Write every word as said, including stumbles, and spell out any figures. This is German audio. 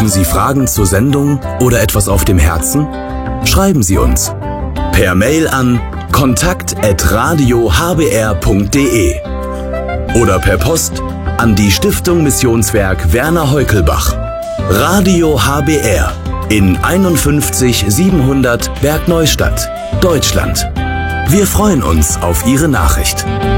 Sie Fragen zur Sendung oder etwas auf dem Herzen? Schreiben Sie uns per Mail an kontakt at radio h b r punkt d e oder per Post an die Stiftung Missionswerk Werner Heukelbach, Radio H B R in einundfünfzig siebenhundert Bergneustadt, Deutschland. Wir freuen uns auf Ihre Nachricht.